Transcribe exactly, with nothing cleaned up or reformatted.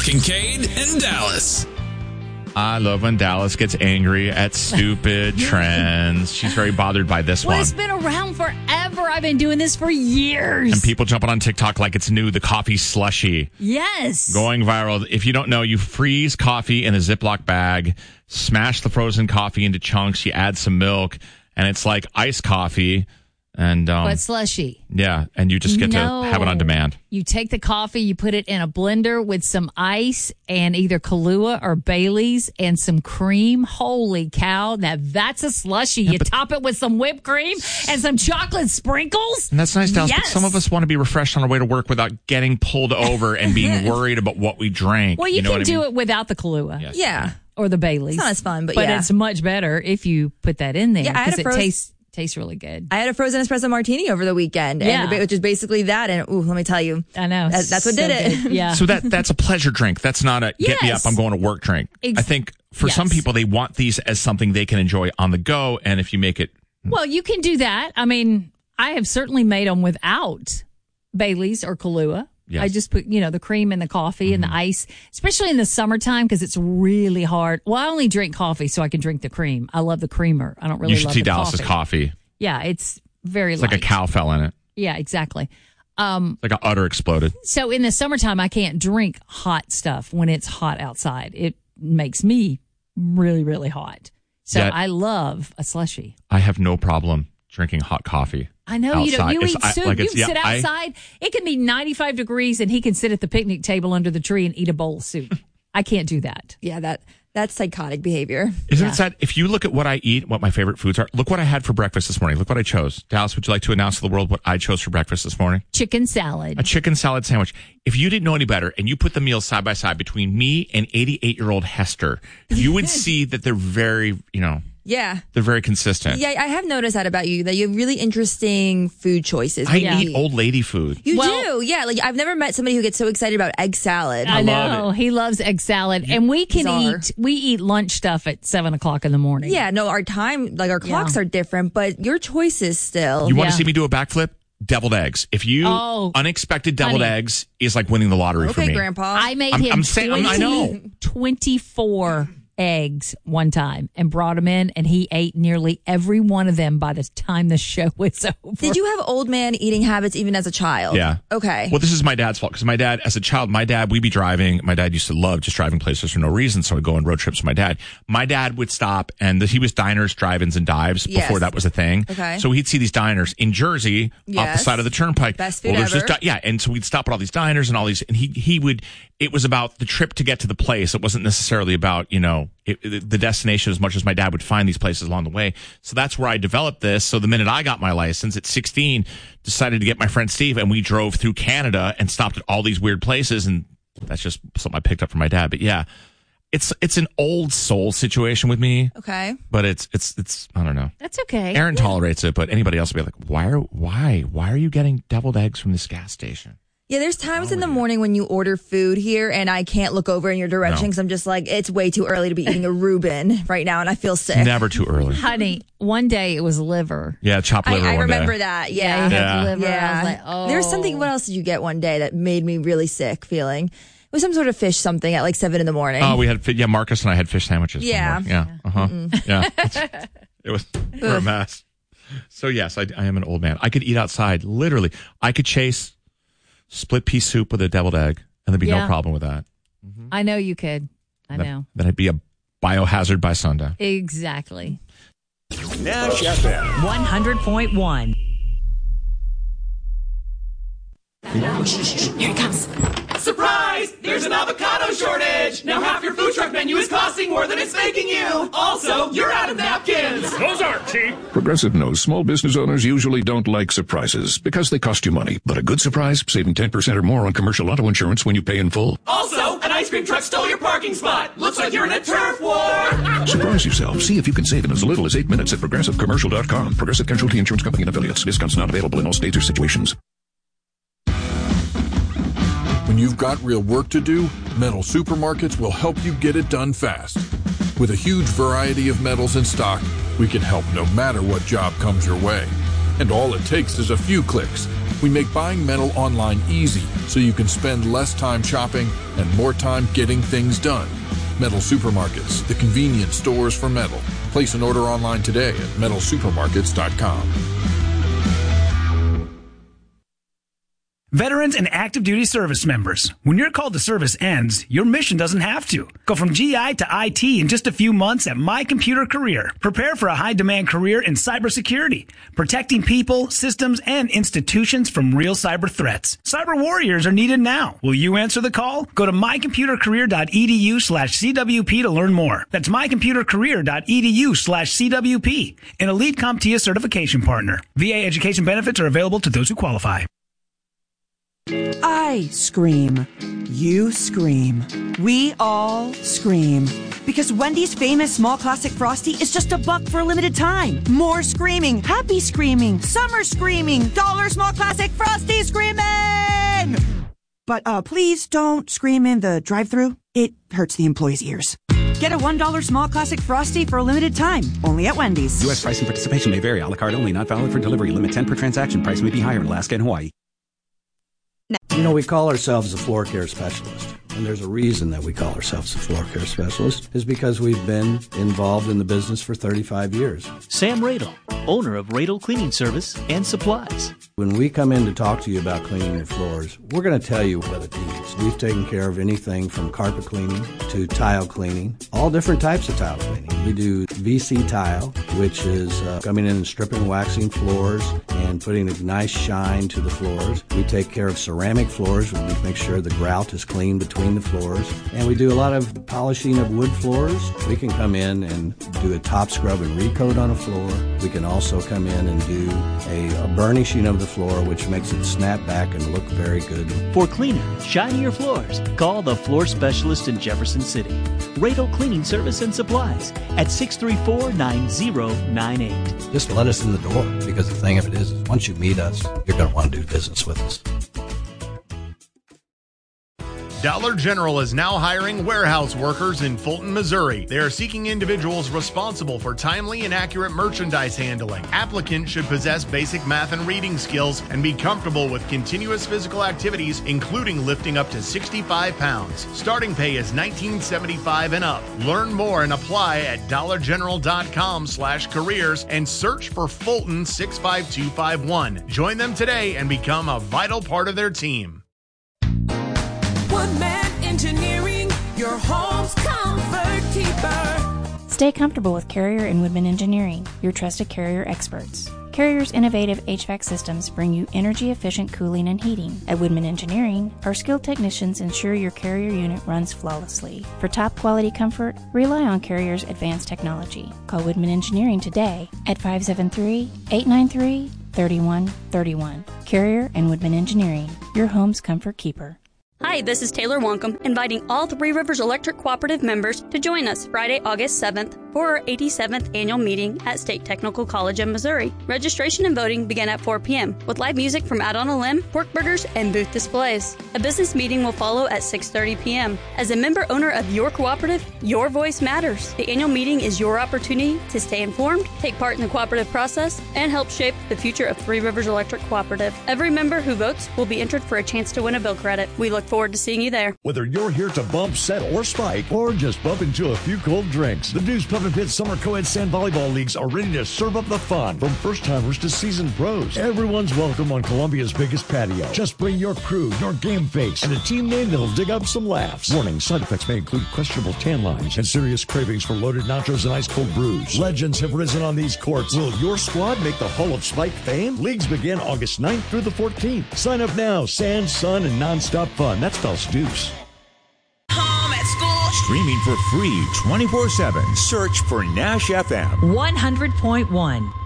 Kincaid and Dallas. I love when Dallas gets angry at stupid trends. She's very bothered by this well, one. It's been around forever. I've been doing this for years. And people jumping on TikTok like it's new, the coffee slushy. Yes. Going viral. If you don't know, you freeze coffee in a Ziploc bag, smash the frozen coffee into chunks, you add some milk, and it's like iced coffee. And um, But slushy. Yeah, and you just get no. to have it on demand. You take the coffee, you put it in a blender with some ice and either Kahlua or Bailey's and some cream. Holy cow. Now that's a slushy. Yeah, you but- top it with some whipped cream and some chocolate sprinkles. And that's nice, Dallas. Yes. But some of us want to be refreshed on our way to work without getting pulled over and being worried about what we drank. Well, you, you know can what I do mean? it without the Kahlua. Yes. Yeah. Or the Bailey's. It's not as fun, but, but yeah. it's much better if you put that in there Yeah, I had because a it frozen- tastes tastes really good. I had a frozen espresso martini over the weekend, Yeah. and which is basically that. And ooh, let me tell you, I know. that, that's what So did it. good. Yeah. So that that's a pleasure drink. That's not a get me up, Yes. I'm going to work drink. Ex- I think for some yes. people, they want these as something they can enjoy on the go. And if you make it, Well, you can do that. I mean, I have certainly made them without Bailey's or Kahlua. Yes. I just put, you know, the cream and the coffee and the ice, especially in the summertime because it's really hard. Well, I only drink coffee so I can drink the cream. I love the creamer. I don't really you should love see the Dallas's coffee. coffee. Yeah, it's very It's like a light. cow fell in it. Yeah, exactly. Um, Like an udder exploded. so in the summertime, I can't drink hot stuff when it's hot outside. It makes me really, really hot. So Yeah. I love a slushie. I have no problem drinking hot coffee. I know you don't. outside. You It's- eat I- soup. like you it's- can yeah, sit I- outside. It can be ninety-five degrees, and he can sit at the picnic table under the tree and eat a bowl of soup. I can't do that. Yeah, that that's psychotic behavior. Isn't Yeah. it sad? If you look at what I eat, what my favorite foods are, look what I had for breakfast this morning. Look what I chose. Dallas, would you like to announce to the world what I chose for breakfast this morning? Chicken salad. A chicken salad sandwich. If you didn't know any better and you put the meals side by side between me and eighty-eight-year-old Hester, you would see that they're very, you know, Yeah. they're very consistent. Yeah, I have noticed that about you, that you have really interesting food choices. I when you eat old lady food. You Well- do, yeah. Like I've never met somebody who gets so excited about egg salad. I, love know he loves egg salad, and we can Bizarre. eat. We eat lunch stuff at seven o'clock in the morning. Yeah, no, our time, like our clocks Yeah. are different, but your choices still. You want to Yeah. see me do a backflip? Deviled eggs. If you Oh, unexpected deviled honey. eggs is like winning the lottery for Okay, me. Grandpa. I made I'm- him I'm saying- I'm- I know. twenty-four eggs one time and brought them in, and he ate nearly every one of them by the time the show was over. Did you have old man eating habits even as a child? Yeah. Okay. Well, this is my dad's fault because my dad, as a child, my dad, we'd be driving. My dad used to love just driving places for no reason. So I'd go on road trips with my dad. My dad would stop and the, he was diners, drive-ins, and dives Yes. before that was a thing. Okay. So he'd see these diners in Jersey off the Yes. side of the turnpike. Best food well, there's ever. This di- yeah. And so we'd stop at all these diners and all these, and he, he would, it was about the trip to get to the place. It wasn't necessarily about, you know, it, it, the destination as much as my dad would find these places along the way. So that's where I developed this. So the minute I got my license at sixteen, decided to get my friend Steve, and we drove through Canada and stopped at all these weird places. And that's just something I picked up from my dad. But yeah, it's it's an old soul situation with me. Okay. But it's it's it's I don't know. That's okay. Aaron tolerates it, but anybody else would be like, why are why why are you getting deviled eggs from this gas station? Yeah, there's times in the morning when you order food here and I can't look over in your direction No. because I'm just like, it's way too early to be eating a Reuben right now and I feel sick. Never too early. Honey, one day it was liver. Yeah, chopped I, liver I one remember day. that. Yeah, Yeah. he had Yeah. liver. I Yeah. was like, oh. There's something, what else did you get one day that made me really sick feeling? It was some sort of fish something at like seven in the morning. Oh, we had fi- yeah. Marcus and I had fish sandwiches. one Yeah. morning. yeah, uh huh, yeah. It's- it was we were a mess. So yes, I, I am an old man. I could eat outside. Literally, I could chase split pea soup with a deviled egg, and there'd be Yeah. no problem with that. I know you could. I Then- know. Then I'd be a biohazard by sundown. Exactly. Nash F M. one hundred point one. Here it comes. Surprise! There's an avocado shortage! Now half your food truck menu is costing more than it's making you! Also, you're out of napkins! Those aren't cheap. Progressive knows small business owners usually don't like surprises because they cost you money. But a good surprise, saving ten percent or more on commercial auto insurance when you pay in full. Also, an ice cream truck stole your parking spot! Looks like you're in a turf war! Surprise yourself. See if you can save in as little as eight minutes at progressive commercial dot com. Progressive Casualty Insurance Company and affiliates. Discounts not available in all states or situations. When you've got real work to do, Metal Supermarkets will help you get it done fast. With a huge variety of metals in stock, we can help no matter what job comes your way. And all it takes is a few clicks. We make buying metal online easy so you can spend less time shopping and more time getting things done. Metal Supermarkets, the convenient stores for metal. Place an order online today at metal supermarkets dot com. Veterans and active duty service members, when your call to service ends, your mission doesn't have to. Go from G I to I T in just a few months at My Computer Career. Prepare for a high-demand career in cybersecurity, protecting people, systems, and institutions from real cyber threats. Cyber warriors are needed now. Will you answer the call? Go to my computer career dot e d u slash c w p to learn more. That's my computer career dot e d u slash c w p, an elite CompTIA certification partner. V A education benefits are available to those who qualify. I scream. You scream. We all scream. Because Wendy's famous small classic Frosty is just a buck for a limited time. More screaming, happy screaming, summer screaming, dollar small classic Frosty screaming! But uh, please don't scream in the drive-thru. It hurts the employees' ears. Get a one dollar small classic Frosty for a limited time. Only at Wendy's. U S price and participation may vary. A la carte only. Not valid for delivery. Limit ten per transaction. Price may be higher in Alaska and Hawaii. You know, we call ourselves a floor care specialist. And there's a reason that we call ourselves a floor care specialist, is because we've been involved in the business for thirty-five years. Sam Radel, owner of Radel Cleaning Service and Supplies. When we come in to talk to you about cleaning your floors, we're going to tell you what it needs. We've taken care of anything from carpet cleaning to tile cleaning, all different types of tile cleaning. We do V C tile, which is uh, coming in and stripping and waxing floors and putting a nice shine to the floors. We take care of ceramic floors. We make sure the grout is clean between the floors. And we do a lot of polishing of wood floors. We can come in and do a top scrub and recoat on a floor. We can also come in and do a, a burnishing of the floor, which makes it snap back and look very good. For cleaner, shinier floors, call the floor specialist in Jefferson City. Radel Cleaning Service and Supplies at six three four, nine zero nine eight. Just let us in the door, because the thing of it is, is once you meet us, you're going to want to do business with us. Dollar General is now hiring warehouse workers in Fulton, Missouri. They are seeking individuals responsible for timely and accurate merchandise handling. Applicants should possess basic math and reading skills and be comfortable with continuous physical activities, including lifting up to sixty-five pounds. Starting pay is nineteen seventy-five and up. Learn more and apply at dollar general dot com slash careers and search for Fulton six five two five one. Join them today and become a vital part of their team. Woodman Engineering, your home's comfort keeper. Stay comfortable with Carrier and Woodman Engineering, your trusted Carrier experts. Carrier's innovative H V A C systems bring you energy-efficient cooling and heating. At Woodman Engineering, our skilled technicians ensure your Carrier unit runs flawlessly. For top-quality comfort, rely on Carrier's advanced technology. Call Woodman Engineering today at five seven three, eight nine three, three one three one. Carrier and Woodman Engineering, your home's comfort keeper. Hi, this is Taylor Wonkum, inviting all Three Rivers Electric Cooperative members to join us Friday, August seventh for our eighty-seventh annual meeting at State Technical College in Missouri. Registration and voting begin at four p.m. with live music from Out on a Limb, pork burgers, and booth displays. A business meeting will follow at six thirty p.m. As a member owner of your cooperative, your voice matters. The annual meeting is your opportunity to stay informed, take part in the cooperative process, and help shape the future of Three Rivers Electric Cooperative. Every member who votes will be entered for a chance to win a bill credit. We look forward to seeing you there. Whether you're here to bump, set, or spike, or just bump into a few cold drinks, the Deuce Pub and Pit Summer Co-Ed Sand Volleyball Leagues are ready to serve up the fun. From first-timers to seasoned pros, everyone's welcome on Columbia's biggest patio. Just bring your crew, your game face, and a team name that'll dig up some laughs. Warning, side effects may include questionable tan lines and serious cravings for loaded nachos and ice-cold brews. Legends have risen on these courts. Will your squad make the Hall of Spike fame? Leagues begin August ninth through the fourteenth. Sign up now. Sand, sun, and nonstop fun. That's spells Deuce. Home at school. Streaming for free twenty-four seven. Search for Nash F M. one hundred point one.